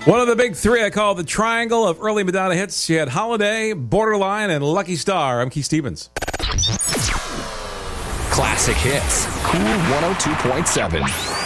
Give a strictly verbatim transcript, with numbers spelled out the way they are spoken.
One of the big three I call the triangle of early Madonna hits. You had Holiday, Borderline, and Lucky Star. I'm Keith Stevens. Classic hits. Cool one oh two point seven.